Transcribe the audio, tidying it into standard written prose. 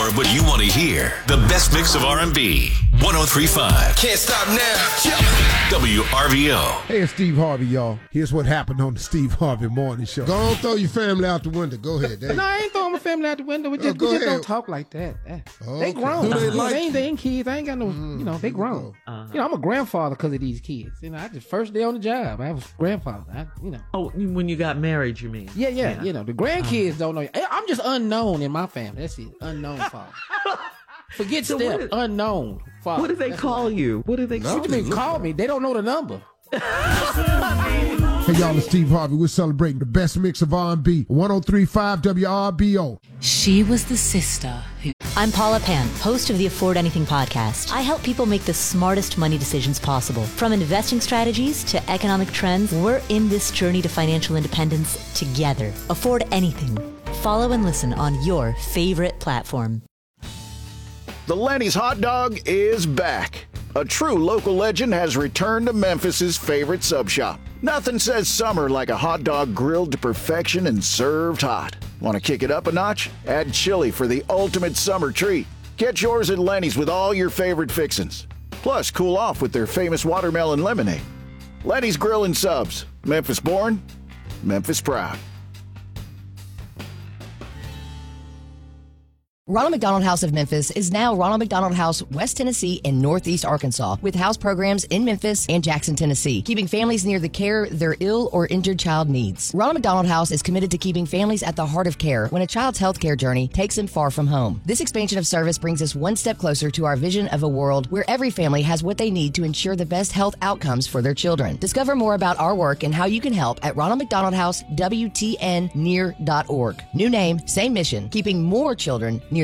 of what you want to hear. The best mix of R&B. 103.5. Can't stop now. WRVO. Hey, it's Steve Harvey, y'all. Here's what happened on the Steve Harvey Morning Show. Go on, throw your family out the window. Go ahead, Dave. No, I ain't throwing my family out the window. We just don't talk like that. They grown. They ain't kids. I ain't got no, they grown. I'm a grandfather because of these kids. I just first day on the job, I was grandfather. Oh, when you got married, you mean? Yeah. The grandkids don't know. I'm just unknown in my family. That's it. Unknown father. Forget Steph. Unknown father. What do they call you? What do they call you? What you mean call me? They don't know the number. Hey, y'all, it's Steve Harvey. We're celebrating the best mix of R&B. 103.5 WRBO. She was the sister who... I'm Paula Pan, host of the Afford Anything podcast. I help people make the smartest money decisions possible. From investing strategies to economic trends, we're in this journey to financial independence together. Afford Anything. Follow and listen on your favorite platform. The Lenny's hot dog is back. A true local legend has returned to Memphis's favorite sub shop. Nothing says summer like a hot dog grilled to perfection and served hot. Want to kick it up a notch? Add chili for the ultimate summer treat. Get yours at Lenny's with all your favorite fixins'. Plus, cool off with their famous watermelon lemonade. Lenny's Grill and Subs. Memphis born, Memphis proud. Ronald McDonald House of Memphis is now Ronald McDonald House, West Tennessee and Northeast Arkansas, with house programs in Memphis and Jackson, Tennessee, keeping families near the care their ill or injured child needs. Ronald McDonald House is committed to keeping families at the heart of care when a child's health care journey takes them far from home. This expansion of service brings us one step closer to our vision of a world where every family has what they need to ensure the best health outcomes for their children. Discover more about our work and how you can help at Ronald McDonald House, WTNnear.org. New name, same mission, keeping more children near